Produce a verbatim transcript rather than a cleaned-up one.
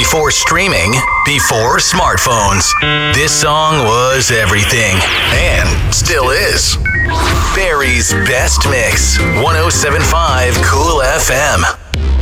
Before streaming, before smartphones, this song was everything, and still is. Barry's Best Mix, one oh seven point five Cool F M.